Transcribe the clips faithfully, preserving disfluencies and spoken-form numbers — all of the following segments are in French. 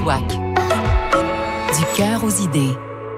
W A C. Du cœur aux idées.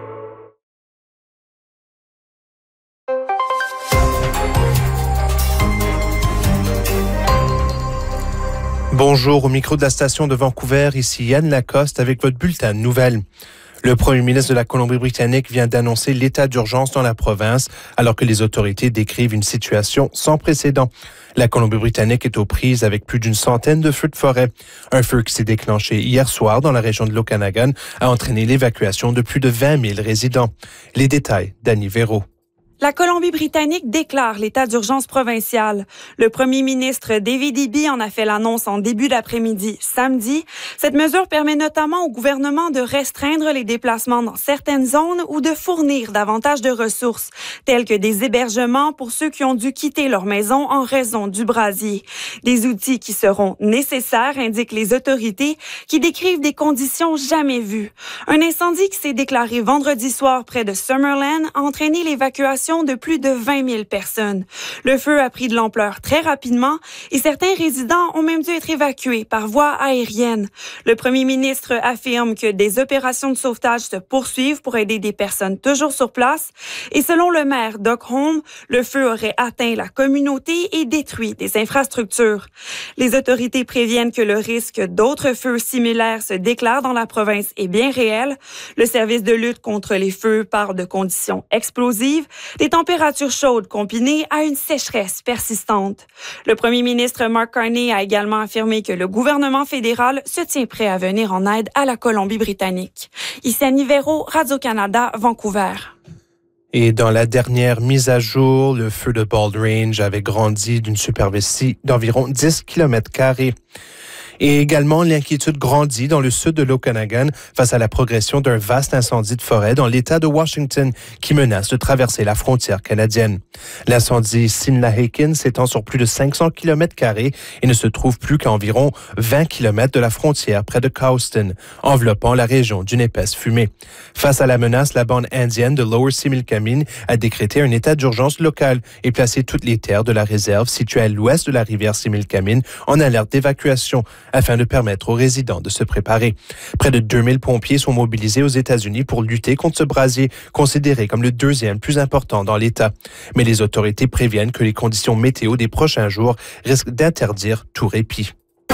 Bonjour, au micro de la station de Vancouver, ici Yann Lacoste avec votre bulletin de nouvelles. Le premier ministre de la Colombie-Britannique vient d'annoncer l'état d'urgence dans la province, alors que les autorités décrivent une situation sans précédent. La Colombie-Britannique est aux prises avec plus d'une centaine de feux de forêt. Un feu qui s'est déclenché hier soir dans la région de l'Okanagan a entraîné l'évacuation de plus de vingt mille résidents. Les détails, Dani Véro. La Colombie-Britannique déclare l'état d'urgence provincial. Le premier ministre David Eby en a fait l'annonce en début d'après-midi samedi. Cette mesure permet notamment au gouvernement de restreindre les déplacements dans certaines zones ou de fournir davantage de ressources, telles que des hébergements pour ceux qui ont dû quitter leur maison en raison du brasier. Des outils qui seront nécessaires, indiquent les autorités, qui décrivent des conditions jamais vues. Un incendie qui s'est déclaré vendredi soir près de Summerland a entraîné l'évacuation de plus de vingt mille personnes. Le feu a pris de l'ampleur très rapidement et certains résidents ont même dû être évacués par voie aérienne. Le premier ministre affirme que des opérations de sauvetage se poursuivent pour aider des personnes toujours sur place. Et selon le maire Doug Home, le feu aurait atteint la communauté et détruit des infrastructures. Les autorités préviennent que le risque d'autres feux similaires se déclarent dans la province est bien réel. Le service de lutte contre les feux parle de conditions explosives, des températures chaudes combinées à une sécheresse persistante. Le premier ministre Mark Carney a également affirmé que le gouvernement fédéral se tient prêt à venir en aide à la Colombie-Britannique. Ici Annie Véro, Radio-Canada, Vancouver. Et dans la dernière mise à jour, le feu de Bald Range avait grandi d'une superficie d'environ dix kilomètres carrés. Et également, l'inquiétude grandit dans le sud de l'Okanagan face à la progression d'un vaste incendie de forêt dans l'État de Washington qui menace de traverser la frontière canadienne. L'incendie Sinlahekin s'étend sur plus de cinq cents kilomètres carrés et ne se trouve plus qu'à environ vingt kilomètres de la frontière près de Cowston, enveloppant la région d'une épaisse fumée. Face à la menace, la bande indienne de Lower Similkameen a décrété un état d'urgence local et placé toutes les terres de la réserve situées à l'ouest de la rivière Similkameen en alerte d'évacuation, afin de permettre aux résidents de se préparer. Près de deux mille pompiers sont mobilisés aux États-Unis pour lutter contre ce brasier, considéré comme le deuxième plus important dans l'État. Mais les autorités préviennent que les conditions météo des prochains jours risquent d'interdire tout répit.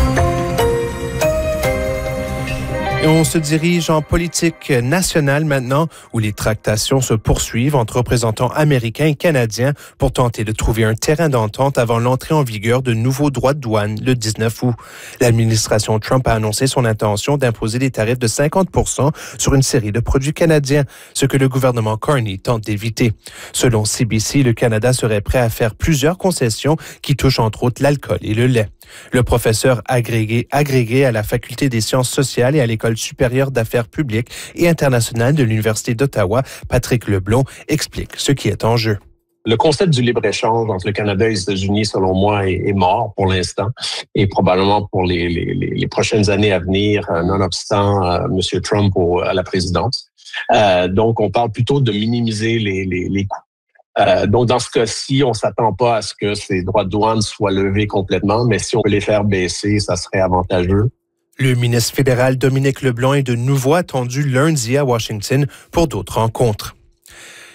Et on se dirige en politique nationale maintenant, où les tractations se poursuivent entre représentants américains et canadiens pour tenter de trouver un terrain d'entente avant l'entrée en vigueur de nouveaux droits de douane le dix-neuf août. L'administration Trump a annoncé son intention d'imposer des tarifs de cinquante pour cent sur une série de produits canadiens, ce que le gouvernement Carney tente d'éviter. Selon C B C, le Canada serait prêt à faire plusieurs concessions qui touchent entre autres l'alcool et le lait. Le professeur agrégé, agrégé à la Faculté des sciences sociales et à l'École supérieure d'affaires publiques et internationales de l'Université d'Ottawa, Patrick Leblond, explique ce qui est en jeu. Le concept du libre-échange entre le Canada et les États-Unis, selon moi, est, est mort pour l'instant et probablement pour les, les, les prochaines années à venir, nonobstant euh, M. Trump au, à la présidence. Euh, donc, on parle plutôt de minimiser les, les, les coûts. Euh, donc, dans ce cas-ci, on s'attend pas à ce que ces droits de douane soient levés complètement, mais si on peut les faire baisser, ça serait avantageux. Le ministre fédéral Dominique Leblond est de nouveau attendu lundi à Washington pour d'autres rencontres.